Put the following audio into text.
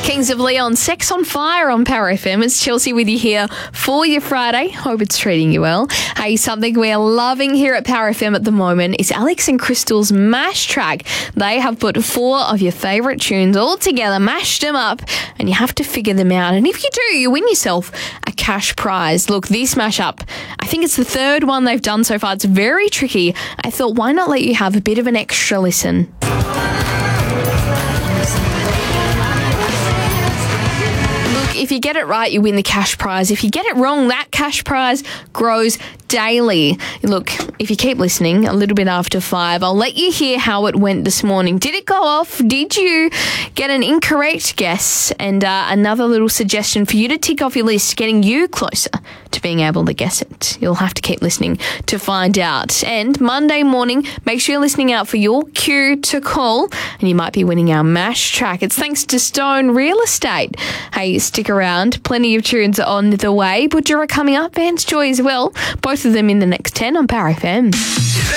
Kings of Leon, Sex on Fire on Power FM. It's Chelsea with you here for your Friday. Hope it's treating you well. Hey, something we're loving here at Power FM at the moment is Alex and Crystal's Mash Track. They have put 4 of your favourite tunes all together, mashed them up, and you have to figure them out. And if you do, you win yourself a cash prize. Look, this mashup, I think it's the 3rd one they've done so far. It's very tricky. I thought, why not let you have a bit of an extra listen? If you get it right, you win the cash prize. If you get it wrong, that cash prize grows daily. Look, if you keep listening, a little bit after 5, I'll let you hear how it went this morning. Did it go off? Did you get an incorrect guess? And another little suggestion for you to tick off your list, getting you closer to being able to guess it. You'll have to keep listening to find out. And Monday morning, make sure you're listening out for your cue to call, and you might be winning our Mash Track. It's thanks to Stone Real Estate. Hey, stick around. Plenty of tunes on the way. Butcher coming up, Vance Joy as well. Both of them in the next 10 on Power FM.